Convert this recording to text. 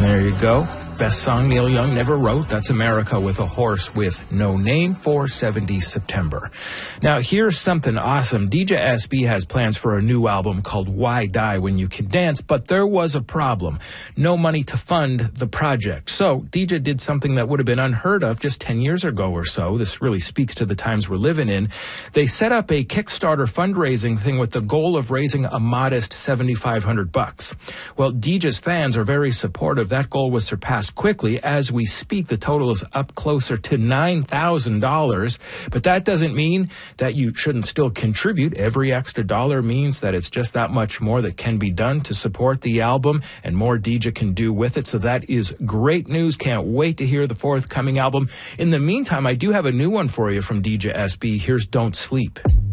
There you go. Best song Neil Young never wrote. That's America with a Horse with No Name for 70 September. Now, here's something awesome. DJ SB has plans for a new album called Why Die When You Can Dance, but there was a problem. No money to fund the project. So DJ did something that would have been unheard of just 10 years ago or so. This really speaks to the times we're living in. They set up a Kickstarter fundraising thing with the goal of raising a modest $7,500. Well, DJ's fans are very supportive. That goal was surpassed quickly. As we speak, the total is up closer to $9,000. But that doesn't mean that you shouldn't still contribute. Every extra dollar means that it's just that much more that can be done to support the album, and more DJ can do with it. So that is great news. Can't wait to hear the forthcoming album. In the meantime, I do have a new one for you from DJ SB. Here's Don't Sleep.